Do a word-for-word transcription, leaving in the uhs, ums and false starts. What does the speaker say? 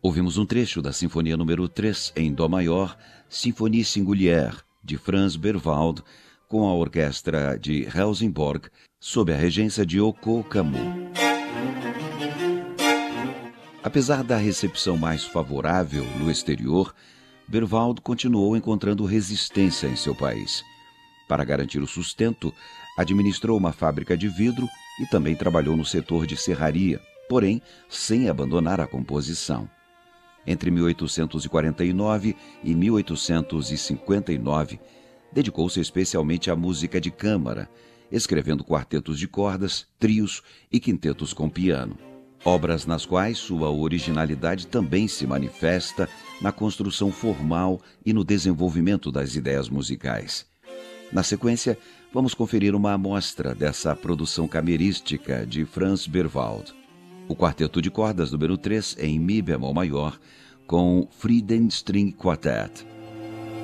Ouvimos um trecho da Sinfonia número três em Dó maior, Symphonie Singulière, de Franz Berwald, com a orquestra de Helsingborg, sob a regência de Yoko Kamui. Apesar da recepção mais favorável no exterior, Berwald continuou encontrando resistência em seu país. Para garantir o sustento, administrou uma fábrica de vidro e também trabalhou no setor de serraria, porém sem abandonar a composição. Entre mil oitocentos e quarenta e nove e mil oitocentos e cinquenta e nove, dedicou-se especialmente à música de câmara, escrevendo quartetos de cordas, trios e quintetos com piano. Obras nas quais sua originalidade também se manifesta na construção formal e no desenvolvimento das ideias musicais. Na sequência, vamos conferir uma amostra dessa produção camerística de Franz Berwald. O quarteto de cordas número três em Mi bemol maior, com Friedenstring Quartet.